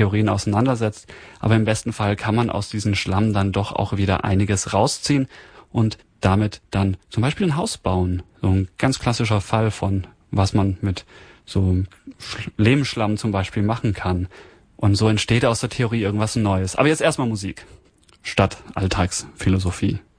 Theorien auseinandersetzt. Aber im besten Fall kann man aus diesem Schlamm dann doch auch wieder einiges rausziehen und damit dann zum Beispiel ein Haus bauen. So ein ganz klassischer Fall von, was man mit so Lehmschlamm zum Beispiel machen kann. Und so entsteht aus der Theorie irgendwas Neues. Aber jetzt erstmal Musik statt Alltagsphilosophie.